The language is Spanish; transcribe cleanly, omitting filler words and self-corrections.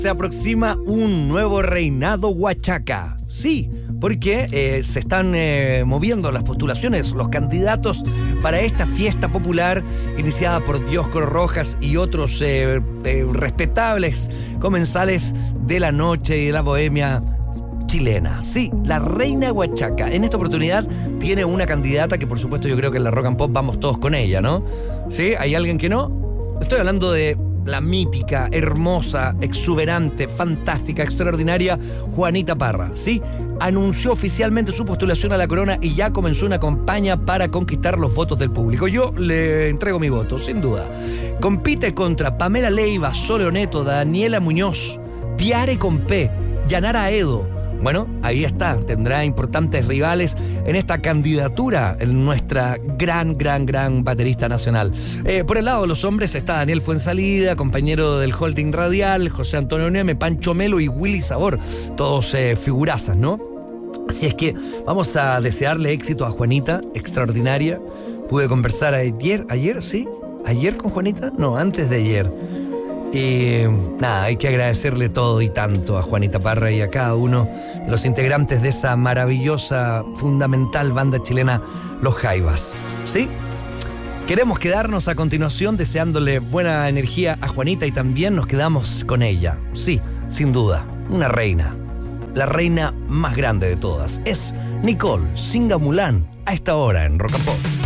Se aproxima un nuevo reinado huachaca. Sí, porque se están moviendo las postulaciones, los candidatos para esta fiesta popular iniciada por Dioscoro Rojas y otros respetables comensales de la noche y de la bohemia chilena. Sí, la reina huachaca. En esta oportunidad tiene una candidata que por supuesto yo creo que en la Rock and Pop vamos todos con ella, ¿no? ¿Sí? ¿Hay alguien que no? Estoy hablando de la mítica, hermosa, exuberante, fantástica, extraordinaria Juanita Parra, ¿sí? Anunció oficialmente su postulación a la corona y ya comenzó una campaña para conquistar los votos del público. Yo le entrego mi voto, sin duda. Compite contra Pamela Leiva, Sole Neto, Daniela Muñoz, Piare Compé, Yanara Edo. Bueno, ahí está, tendrá importantes rivales en esta candidatura en nuestra gran baterista nacional. Por el lado de los hombres está Daniel Fuenzalida, compañero del Holding Radial, José Antonio Neme, Pancho Melo y Willy Sabor, todos figurazas, ¿no? Así es que vamos a desearle éxito a Juanita, extraordinaria. Pude conversar ayer con Juanita, no, antes de ayer. Y nada, hay que agradecerle todo y tanto a Juanita Parra y a cada uno de los integrantes de esa maravillosa, fundamental banda chilena, Los Jaivas. ¿Sí? Queremos quedarnos a continuación deseándole buena energía a Juanita y también nos quedamos con ella. Sí, sin duda, una reina. La reina más grande de todas. Es Nicole Singamulán a esta hora en Rock and Pop.